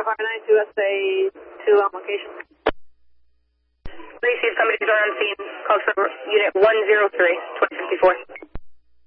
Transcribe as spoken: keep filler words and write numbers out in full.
Fire nine two S A two on location. Please see if somebody's around scene. Calls for unit one zero three, twenty fifty-four.